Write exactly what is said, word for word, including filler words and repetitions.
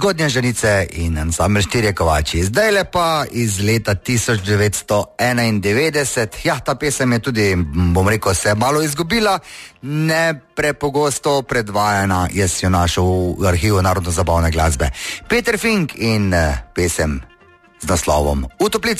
Zgodnje ženice in ansambel Štirje kovači. Zdaj lepa iz leta tisoč devetsto enaindevetdeset. Ja, ta pesem je tudi, bom rekel, se malo izgubila, ne prepogosto predvajana, jaz jo našel v arhivu narodno-zabavne glasbe. Peter Fink in pesem z naslovom V toplici.